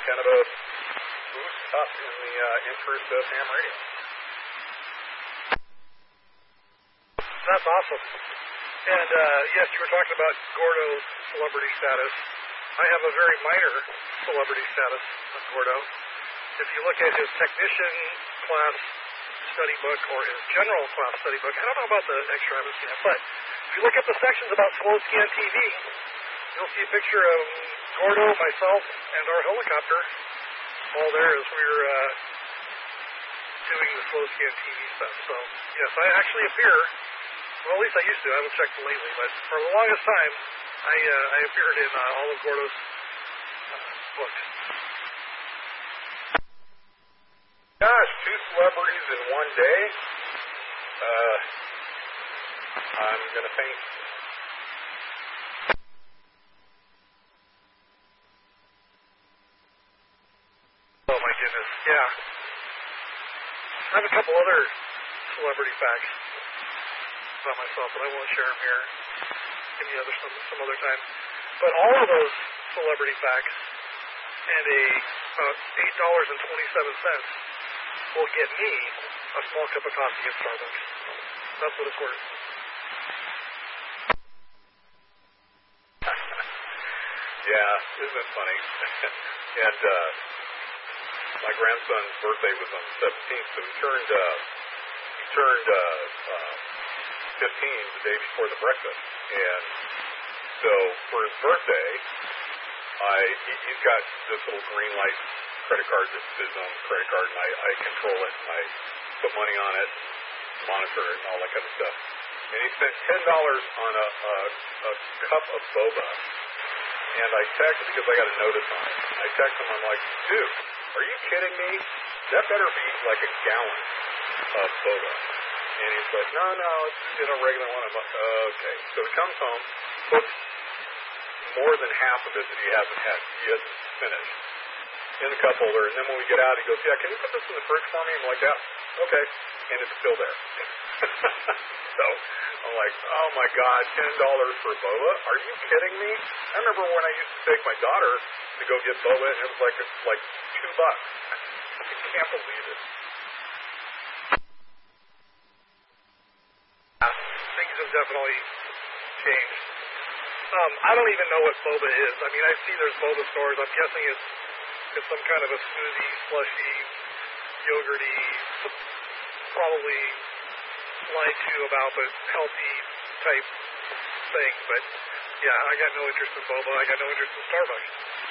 kind of a boost up in the interest of ham radio. That's awesome. And yes, you were talking about Gordo's celebrity status. I have a very minor celebrity status on Gordo. If you look at his technician class study book or his general class study book, I don't know about the extra, I haven't seen it, but if you look at the sections about slow scan TV, you'll see a picture of Gordo, myself, and our helicopter all there as we're doing the slow scan TV stuff. So, yes, I actually appear, well, at least I used to. I haven't checked lately, but for the longest time, I appeared in all of Gordo's books. Gosh, 2 celebrities in one day? I'm going to faint. Oh, my goodness, yeah. I have a couple other celebrity facts about myself, but I won't share them here. Give me some other time. But all of those celebrity facts and about $8.27 will get me a small cup of coffee at Starbucks. That's what it's worth. Yeah, isn't it funny? And my grandson's birthday was on the 17th, so he turned 15 the day before the breakfast. And so for his birthday, he's got this little green light credit card that's his own credit card, and I control it, and I put money on it, monitor it, and all that kind of stuff. And he spent $10 on a cup of boba. And I text, because I got a notice on it, I text him, I'm like, dude, are you kidding me? That better be like a gallon of boba. And he's like, no, it's a regular one. I'm like, okay. So he comes home, puts more than half of it that he hasn't finished in the cup holder, and then when we get out, he goes, yeah, can you put this in the fridge for me? I'm like, yeah, okay. And it's still there. So I'm like, oh my God, $10 for boba? Are you kidding me? I remember when I used to take my daughter to go get boba, and it was like $2. I can't believe it. Things have definitely changed. I don't even know what boba is. I mean, I see there's boba stores. I'm guessing it's some kind of a smoothie, slushy, yogurty, probably lied to about, but healthy type thing. But yeah, I got no interest in boba. I got no interest in Starbucks.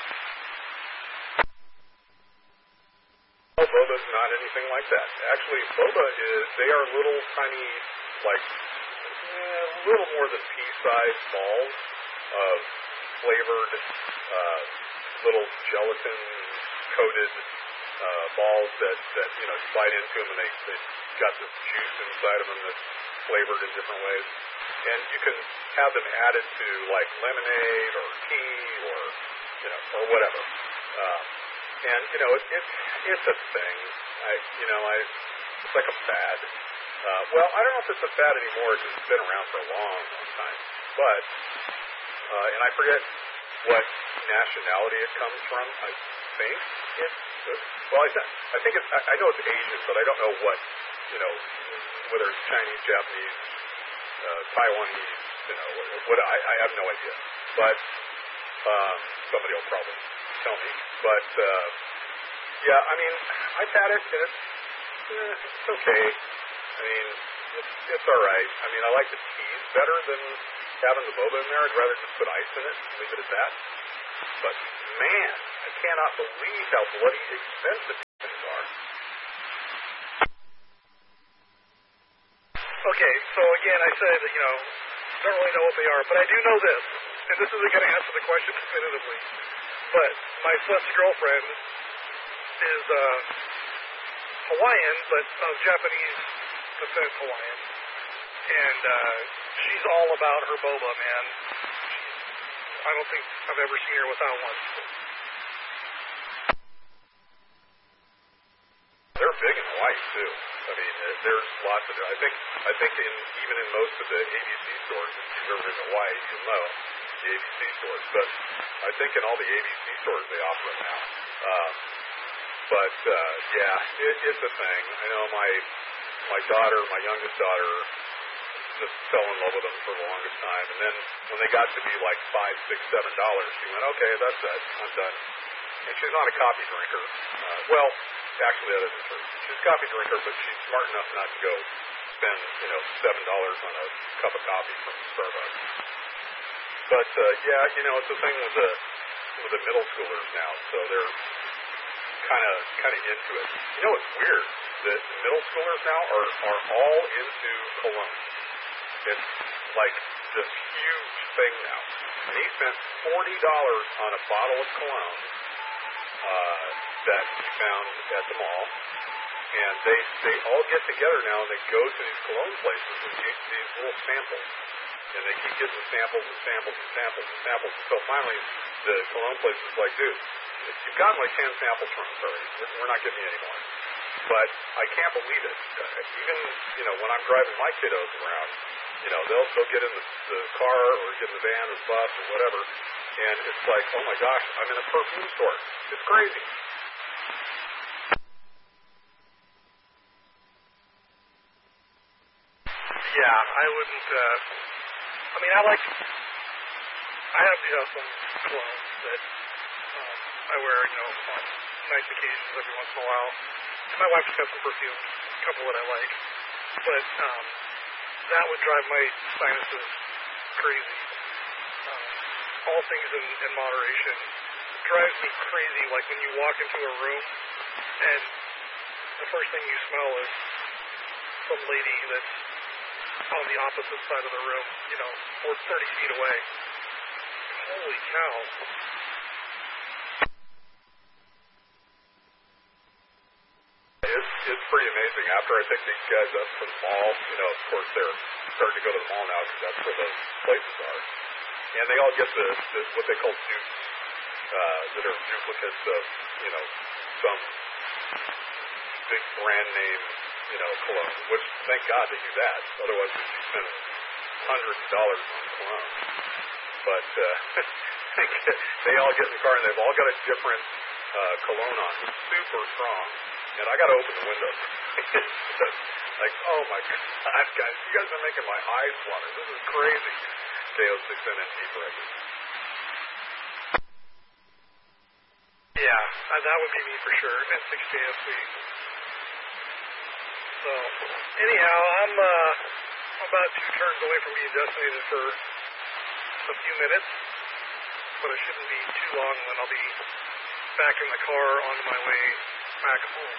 Oh, boba's not anything like that. Actually, boba they are little tiny, like, a little more than pea-sized balls of flavored, little gelatin-coated balls that you bite into them, and they got this juice inside of them that's flavored in different ways. And you can have them added to, like, lemonade or tea or whatever. And, it's a thing. It's like a fad. Well, I don't know if it's a fad anymore because it's been around for a long, long time. But, and I forget what nationality it comes from. I think I know it's Asian, but I don't know what, whether it's Chinese, Japanese, Taiwanese, I have no idea. But, somebody will probably tell me. But, yeah, I mean, I've had it, and it's okay. I mean, it's all right. I mean, I like the teas better than having the boba in there. I'd rather just put ice in it and leave it at that. But, man, I cannot believe how bloody expensive things are. Okay, so again, I said that, don't really know what they are, but I do know this, and this isn't going to answer the question definitively, but my son's girlfriend is Hawaiian, but of Japanese descent Hawaiian, and she's all about her boba, man. I don't think I've ever seen her without one. They're big in Hawaii too. I mean, there's lots of. I think even in most of the ABC stores, if you've ever in Hawaii, you'll know the ABC stores, but I think in all the ABC stores they offer it now. It's a thing. I know my daughter, my youngest daughter, just fell in love with them for the longest time, and then when they got to be like $5, $6, $7, she went, okay, that's it, I'm done. And she's not a coffee drinker. Actually, that isn't true. She's a coffee drinker, but she's smart enough not to go spend, $7 on a cup of coffee from Starbucks. But it's a thing with the middle schoolers now, so they're kind of into it. You know what's weird? The middle schoolers now are all into cologne. It's like this huge thing now. And he spent $40 on a bottle of cologne that he found at the mall. And they all get together now and they go to these cologne places and use these little samples. And they keep getting samples and samples and samples and samples until finally the cologne place is like, dude, you've gotten like 10 samples from us already. We're not giving you any more. But I can't believe it. Even, when I'm driving my kiddos around, they'll get in the car or get in the van or the bus or whatever, and it's like, oh my gosh, I'm in a perfume store. It's crazy. Yeah, I wouldn't, I have some cologne that I wear, on nice occasions every once in a while. My wife just has some perfume, a couple that I like. But that would drive my sinuses crazy. All things in moderation. It drives me crazy, like when you walk into a room and the first thing you smell is some lady that's on the opposite side of the room, or 30 feet away. Holy cow. It's pretty amazing. After I pick these guys up from the mall, of course they're starting to go to the mall now because that's where those places are. And they all get the what they call dupes that are duplicates of, some big brand name, cologne, which thank God they do that. Otherwise we'd be spending hundreds of dollars on cologne. But they all get in the car and they've all got a different cologne on. It's super strong. And I got to open the window. Like, oh my God, guys, you guys are making my eyes water. This is crazy. KO6NNT record. Yeah, that would be me for sure. N6JFC. So, anyhow, I'm about 2 turns away from being designated for a few minutes, but it shouldn't be too long, and then I'll be back in the car on my way back home.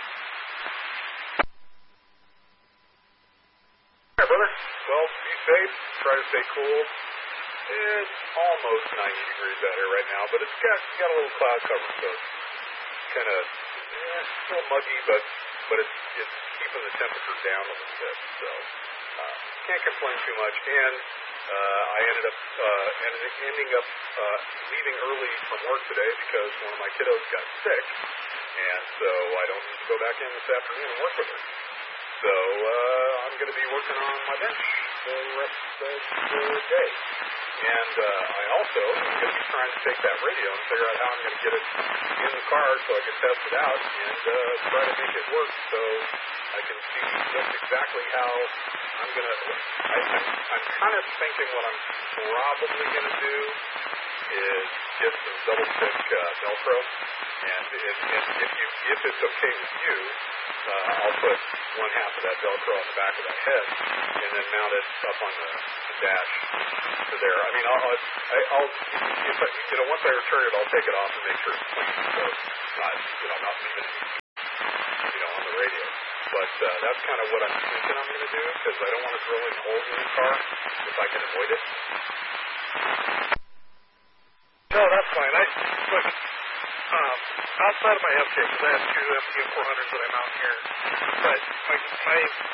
All right, brother. Well, be safe. Try to stay cool. It's almost 90 degrees out here right now, but it's got a little cloud cover, so it's kind of still muggy, but it's keeping the temperature down a little bit. So can't complain too much. And I ended up leaving early from work today because one of my kiddos got sick, and so I don't need to go back in this afternoon and work with her. So I'm going to be working on my bench the rest of the day. And I also am going to be trying to take that radio and figure out how I'm going to get it in the car so I can test it out and try to make it work so I can see just exactly how I'm going to... I'm kind of thinking what I'm probably going to do is get some double-stick Velcro, and if it's okay with you, I'll put one half of that Velcro on the back of that head, and then mount it up on the dash to there. I mean, once I return it, I'll take it off and make sure it's clean, so it's not leaving it, on the radio. But that's kind of what I'm thinking I'm going to do, because I don't want to drill in holes in the car if I can avoid it. No, that's fine. Outside of my FJ, because I have 2 FTM 400s that I mount here, but my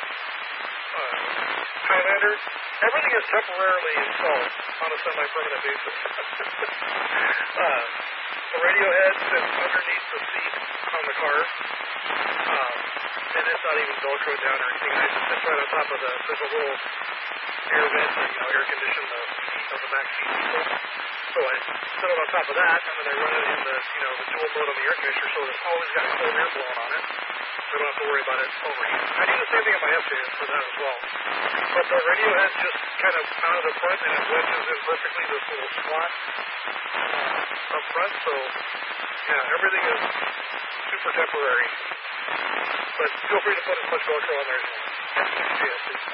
Highlander, everything is temporarily installed on a semi-permanent basis. The radio head sits underneath the seat on the car, and it's not even Velcroed down or anything. It sits right on top of there's a little air vent that, air condition the seat. of the back seat people. So I set it on top of that, and then I run it in the dual mode on the air conditioner, so it's always got cold air blowing on it. So I don't have to worry about it overheating. I do the same thing on my FJs for that as well. But the radio head just kind of mounted up front, and it wedges in perfectly this little slot up front. So yeah, everything is super temporary. But feel free to put as much Velcro on there as you want.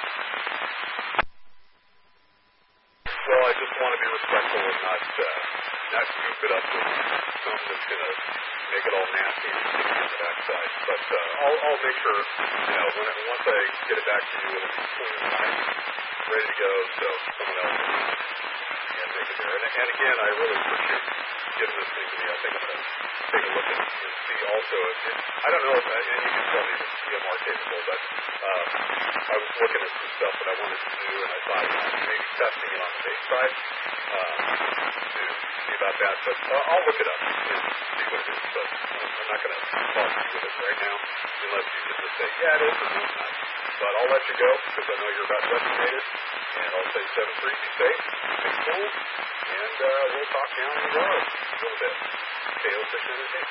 Well, I just want to be respectful and not goop it up with something that's going to make it all nasty and sticky on the backside. But I'll make sure, once I get it back to you, it'll be clean and nice, ready to go, so someone else can make it there. And again, I really appreciate giving this thing to me. I think I'm going to take a look at it and see also. I don't know if, and you can tell me if it's EMR capable, but I was looking at some stuff that I wanted to do, and I thought maybe testing it on the base side to see about that. But I'll look it up and see what it is. But I'm not going to talk to you with it right now unless you can just say, yeah, it is or no, it's not. But I'll let you go because I know you're about designated, and I'll say 7-3, be safe, stay cool, and we'll talk down the road a little bit. KO6 Energy.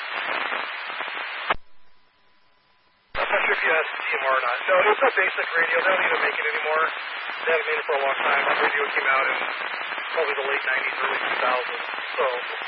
I'm not sure if you asked DMR or not. No, it's a basic radio. They don't even make it anymore. They haven't made it for a long time. That radio came out in probably the late 90s, early 2000s. So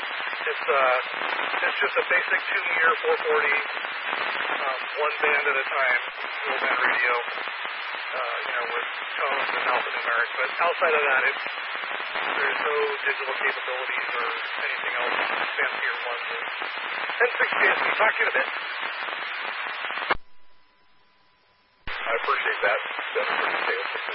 it's just a basic 2-meter 440, one band at a time, dual band radio, with tones and alphanumeric. But outside of that, there's no digital capabilities or anything else fancier ones. And 6JSP. Talk to you in a bit. I appreciate that. That's pretty